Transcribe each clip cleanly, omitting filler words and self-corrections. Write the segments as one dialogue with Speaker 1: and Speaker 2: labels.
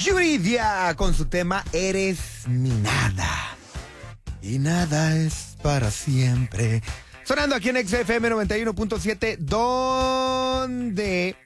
Speaker 1: Yuridia con su tema Eres mi nada. Y nada es para siempre. Sonando aquí en XFM 91.7, donde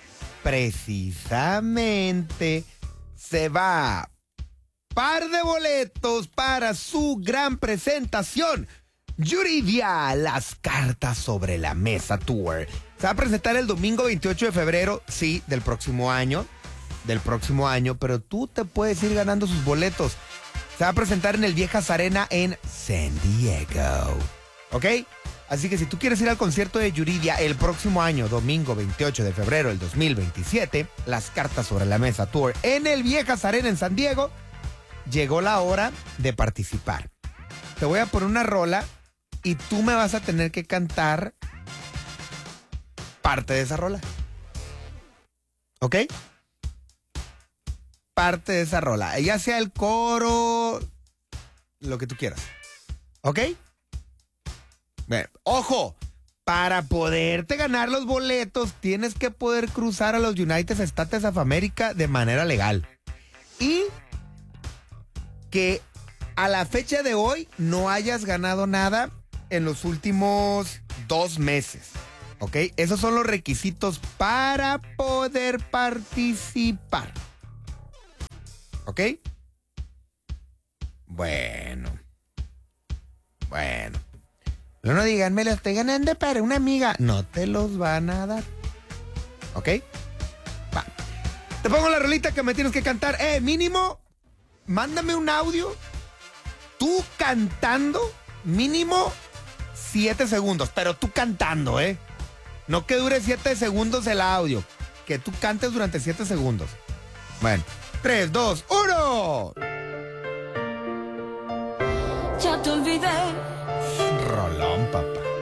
Speaker 1: precisamente se va par de boletos para su gran presentación. Yuridia, las cartas sobre la mesa tour. Se va a presentar el domingo 28 de febrero, sí, del próximo año, pero tú te puedes ir ganando sus boletos. Se va a presentar en el Viejas Arena en San Diego, ¿ok? Así que si tú quieres ir al concierto de Yuridia el próximo año, domingo 28 de febrero del 2027, las cartas sobre la mesa tour en el Viejas Arena en San Diego, llegó la hora de participar. Te voy a poner una rola y tú me vas a tener que cantar parte de esa rola. ¿Ok? Parte de esa rola. Ya sea el coro, lo que tú quieras. ¿Ok? Bueno, ojo, para poderte ganar los boletos tienes que poder cruzar a los United States of America de manera legal. Y que a la fecha de hoy no hayas ganado nada en los últimos 2 meses. ¿Ok? Esos son los requisitos para poder participar. ¿Ok? Bueno. No digan, me lo estoy ganando para una amiga. No te los van a dar. ¿Ok? Va. Te pongo la rolita que me tienes que cantar. Mínimo, mándame un audio. Tú cantando, mínimo 7 segundos. Pero tú cantando, No que dure 7 segundos el audio. Que tú cantes durante 7 segundos. Bueno, 3, 2, 1.
Speaker 2: Ya te olvidé.
Speaker 1: Rolón, papá.